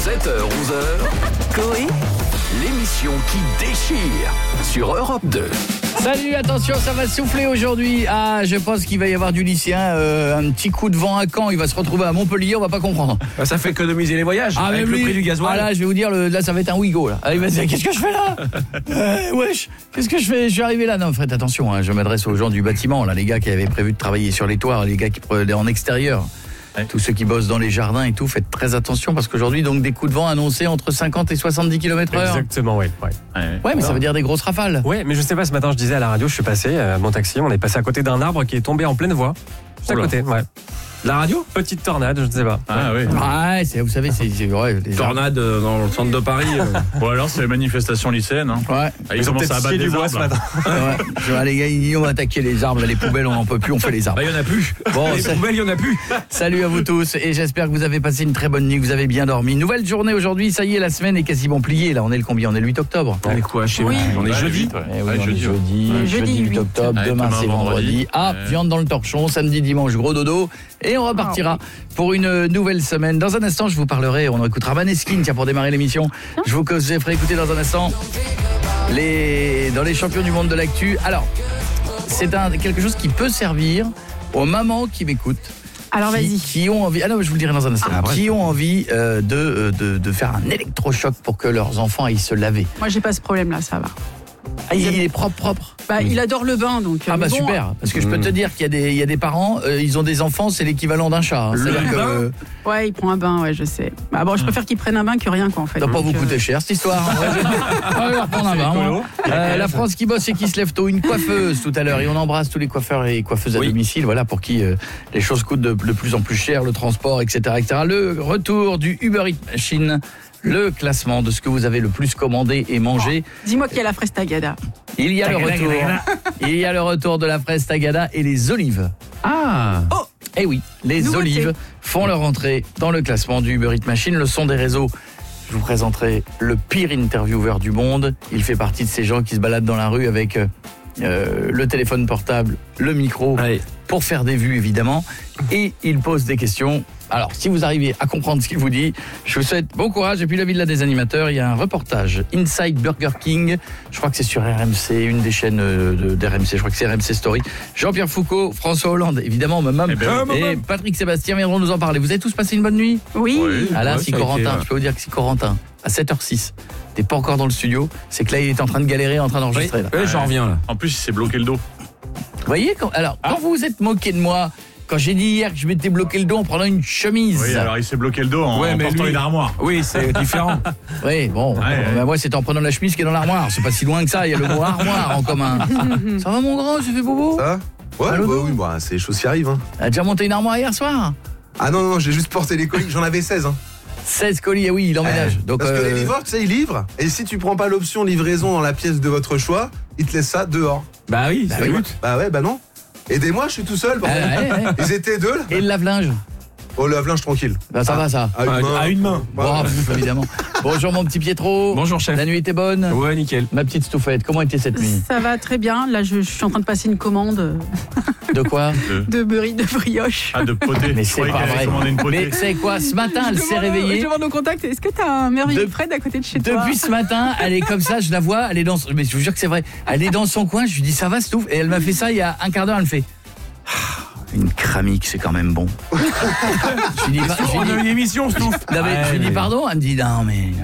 7h-11h, Coé, l'émission qui déchire sur Europe 2. Salut, attention, ça va souffler aujourd'hui. Ah, je pense qu'il va y avoir du lycéen, un petit coup de vent à Caen, il va se retrouver à Montpellier, on va pas comprendre. Ça fait économiser les voyages avec le prix du gasoil. Ah là, je vais vous dire, là ça va être un Ouigo là. Ah, il va se dire, qu'est-ce que je fais là wesh, qu'est-ce que je fais? Je suis arrivé là. Non, faites attention, hein, je m'adresse aux gens du bâtiment, là, les gars qui avaient prévu de travailler sur les toits, les gars qui prenaient en extérieur. Ouais. Tous ceux qui bossent dans les jardins et tout, faites très attention parce qu'aujourd'hui, donc des coups de vent annoncés entre 50 et 70 km/h. Exactement, oui. Ouais, mais ça veut dire des grosses rafales. Ouais, mais je sais pas, ce matin je disais à la radio, je suis passé, mon taxi, on est passé à côté d'un arbre qui est tombé en pleine voie. Juste à côté, ouais. La radio? Petite tornade, je ne sais pas. Ah oui. Ouais, c'est, vous savez, c'est vrai. Tornade dans le centre de Paris. Ou alors c'est les manifestations lycéennes. Hein. Ouais. Ils commencent à battre des arbres. Ce matin. Ouais. Les gars, ils ont attaqué les arbres, les poubelles, on n'en peut plus, on fait les arbres. Bah, il n'y en a plus. Bon, les poubelles, il n'y en a plus. Salut à vous tous et j'espère que vous avez passé une très bonne nuit, que vous avez bien dormi. Nouvelle journée aujourd'hui, ça y est, la semaine est quasiment pliée. Là, on est le combien? On est le 8 octobre. On est quoi chez vous? On est jeudi. Jeudi 8 octobre, demain c'est vendredi. Viande dans le torchon, samedi, dimanche, gros dodo. Et on repartira pour une nouvelle semaine. Dans un instant, je vous parlerai, on écoutera Maneskin, tiens, pour démarrer l'émission. Je vous ferai écouter dans un instant dans les champions du monde de l'actu. Alors, c'est quelque chose qui peut servir aux mamans qui m'écoutent. Alors vas-y. Qui ont envie, non, je vous le dirai dans un instant. Qui ont envie de faire un électrochoc pour que leurs enfants aillent se laver. Moi, j'ai pas ce problème-là, ça va. Ah, il est propre. Bah, il adore le bain, donc. Ah bah bon, super, parce que je peux te dire qu'il y a des parents, ils ont des enfants, c'est l'équivalent d'un chat. Hein. C'est-à-dire que ouais, il prend un bain, ouais, je sais. Bah bon, je préfère qu'il prenne un bain que rien, quoi, en fait. Ça va pas vous coûter cher cette histoire. On va reprendre un bain. La France qui bosse et qui se lève tôt, une coiffeuse tout à l'heure, et on embrasse tous les coiffeurs et coiffeuses à domicile, voilà, pour qui les choses coûtent de plus en plus cher, le transport, etc., etc. Le retour du Uber Eats Machine. Le classement de ce que vous avez le plus commandé et mangé. Dis-moi qu'il y a la fraise tagada. Il y a le retour. Il y a le retour de la fraise tagada et les olives. Ah. Oh. Eh oui, les olives font leur entrée dans le classement du Uber Eats Machine. Le son des réseaux. Je vous présenterai le pire intervieweur du monde. Il fait partie de ces gens qui se baladent dans la rue avec le téléphone portable, le micro, pour faire des vues évidemment. Et il pose des questions. Alors, si vous arrivez à comprendre ce qu'il vous dit, je vous souhaite bon courage. Et puis la villa des animateurs, il y a un reportage Inside Burger King. Je crois que c'est sur RMC, une des chaînes d'RMC. Je crois que c'est RMC Story. Jean-Pierre Foucault, François Hollande, évidemment, et Patrick Sébastien viendront nous en parler. Vous avez tous passé une bonne nuit? Oui. Ah là, si Corentin, je peux vous dire que si Corentin, à 7h06, t'es pas encore dans le studio, c'est que là, il est en train de galérer, en train d'enregistrer. Oui, j'en reviens là. En plus, il s'est bloqué le dos. Vous voyez, quand vous vous êtes moqué de moi, quand j'ai dit hier que je m'étais bloqué le dos en prenant une chemise. Oui, alors il s'est bloqué le dos en portant une armoire. Oui, c'est différent. Oui, bon, moi c'est en prenant la chemise qui est dans l'armoire. C'est pas si loin que ça, il y a le mot armoire en commun. Ça va mon grand, j'ai fait bobo? Ça va? Ouais, c'est les choses qui arrivent. Hein. T'as déjà monté une armoire hier soir? Ah non, j'ai juste porté les colis, j'en avais 16. Hein. 16 colis, oui, il emménage. Donc, parce que les livreurs, tu sais, ils livrent. Et si tu prends pas l'option livraison dans la pièce de votre choix, ils te laissent ça dehors. Bah oui, c'est le but. Bah ouais, bah non. Aidez-moi, je suis tout seul. Ils étaient deux là. Et le lave-linge? Oh, le lave-linge tranquille. Bah ça va ça. À une main. Bon, évidemment. Bonjour mon petit Pietro. Bonjour chef. La nuit était bonne? Ouais, nickel. Ma petite Stouffette, comment était cette nuit? Ça va très bien. Là, je suis en train de passer une commande. De quoi? De brioche. Ah, de poté. Mais c'est pas vrai. Mais c'est quoi? Ce matin, elle s'est réveillée. Je demande au contact, est-ce que t'as un merveilleux Fred à côté de chez toi? Depuis ce matin, elle est comme ça, je la vois, elle est mais je vous jure que c'est vrai. Elle est dans son coin, je lui dis ça va Stouff? Et elle m'a fait ça il y a un quart d'heure, elle me fait une cramique, c'est quand même bon. Je lui dis, on a une émission, Stouff. Je lui dis pardon, elle me dit non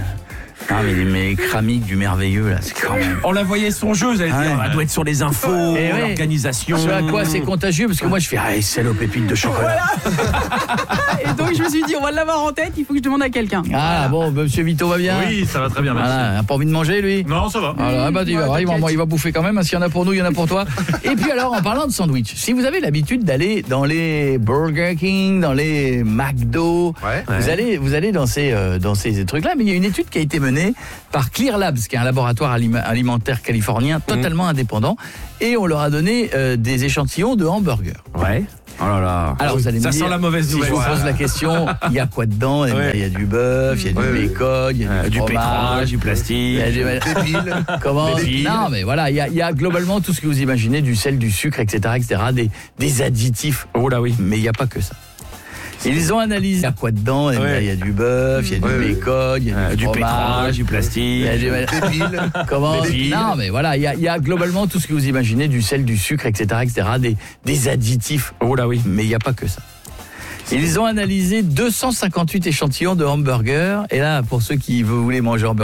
mais cramique du merveilleux là, c'est quand même. On la voyait songeuse, elle doit être sur les infos, l'organisation. Ce à quoi c'est contagieux parce que moi je fais celle aux pépites de chocolat. Voilà. Et donc je me suis dit on va l'avoir en tête, il faut que je demande à quelqu'un. Ah bon, monsieur Vito va bien? Oui, ça va très bien, merci. Voilà, pas envie de manger lui? Non, ça va. Alors, il va bouffer quand même, s'il y en a pour nous, il y en a pour toi. Et puis alors en parlant de sandwich, si vous avez l'habitude d'aller dans les Burger King, dans les McDo, vous allez dans ces trucs là, mais il y a une étude qui a été menée par Clear Labs, qui est un laboratoire alimentaire californien totalement indépendant, et on leur a donné des échantillons de hamburgers. Ouais. Oh là là. Alors vous allez ça me dire, sent la mauvaise nouvelle. Si je vous pose la question, il y a quoi dedans? Il y a du bœuf, il y a du bacon, il y a du pétrole, du plastique, il y a des piles. Comment? Non mais voilà, il y a globalement tout ce que vous imaginez, du sel, du sucre, etc., des additifs. Oh là oui. Mais il n'y a pas que ça. Ils ont analysé. Il y a quoi dedans? Il y a du bœuf, il y a du bacon, il y a du fromage, du plastique. il y a du... Débile. Comment? Des piles. Non, mais voilà, il y a globalement tout ce que vous imaginez, du sel, du sucre, etc., des additifs. Oh là oui. Mais il n'y a pas que ça. Ils ont analysé 258 échantillons de hamburgers. Et là, pour ceux qui voulaient manger hamburger,